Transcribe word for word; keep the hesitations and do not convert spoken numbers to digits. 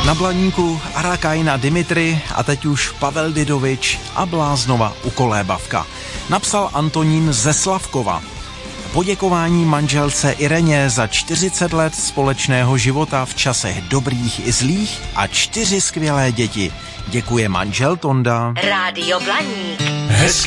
Na Blaníku Arakajna Dimitri a teď už Pavel Didovič a Bláznova u Kolébavka. Napsal Antonín ze Slavkova. Poděkování manželce Ireně za čtyřicet let společného života v časech dobrých i zlých a čtyři skvělé děti. Děkuje manžel Tonda. Rádio Blaník. Hezký